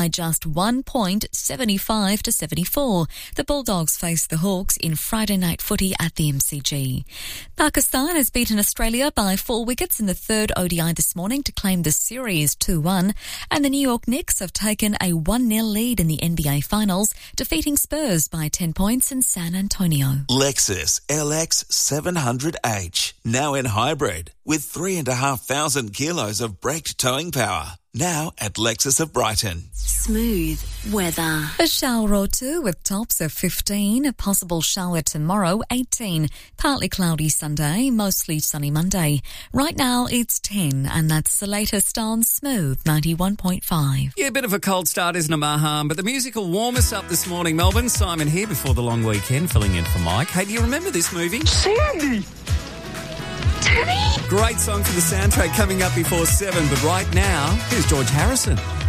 by just 1 point, 75-74. The Bulldogs face the Hawks in Friday night footy at the MCG. Pakistan has beaten Australia by 4 wickets in the third ODI this morning to claim the series 2-1, and the New York Knicks have taken a 1-0 lead in the NBA Finals, defeating Spurs by 10 points in San Antonio. Lexus LX 700H, now in hybrid, with 3,500 kilos of braked towing power. Now at Lexus of Brighton. Smooth weather. A shower or two with tops of 15, a possible shower tomorrow, 18. Partly cloudy Sunday, mostly sunny Monday. Right now it's 10, and that's the latest on Smooth 91.5. Yeah, a bit of a cold start, isn't it, Mahan? But the music will warm us up this morning, Melbourne. Simon here before the long weekend, filling in for Mike. Hey, do you remember this movie? Sandy! Great song for the soundtrack coming up before 7, but right now, here's George Harrison.